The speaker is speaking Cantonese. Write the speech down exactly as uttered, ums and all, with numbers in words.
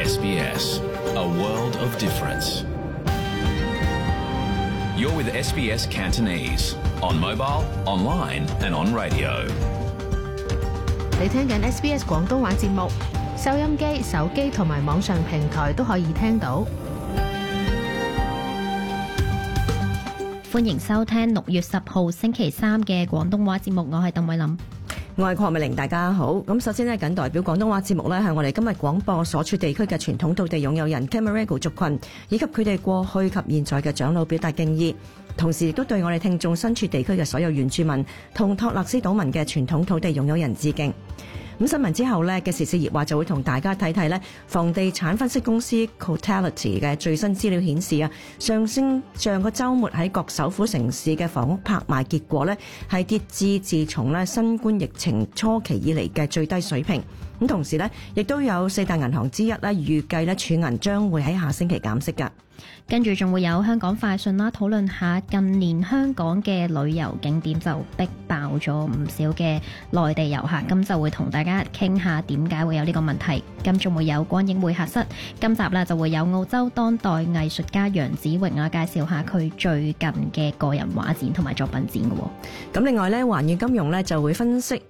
S B S, a world of difference. You're with S B S Cantonese, on mobile, online and on radio. 你聽緊 S B S 廣東話節目，收音機、手機同埋網上平台都可以聽到。 歡迎收聽六月十號星期三嘅廣東話節目，我係鄧偉琳。 我係鄺美玲，大家好。咁首先呢，謹代表廣東話節目呢，係我哋今日廣播所處地區嘅傳統土地擁有人 Cammeraygal 族群，以及佢哋過去及現在嘅長老表達敬意，同時亦都對我哋聽眾身處地區嘅所有原住民同托勒斯島民嘅傳統土地擁有人致敬。咁新聞之後呢嘅時事熱話就會同大家睇睇呢房地產分析公司 Cotality 嘅最新資料顯示啊，上星上個週末喺各首府城市嘅房屋拍賣結果呢係跌至自從呢新冠疫情初期以嚟嘅最低水平。咁同時呢亦都有四大銀行之一呢預計呢儲銀將會喺下星期減息㗎。 跟住仲會有香港快訊啦，討論下近年香港嘅旅遊景點就逼爆咗唔少嘅內地遊客，咁就會同大家傾下點解會有呢個問題。咁仲會有光影會客室，今集啦就會有澳洲當代藝術家楊子榮啊介紹下佢最近嘅個人畫展同埋作品展嘅。 咁另外呢，環宇金融呢就會分析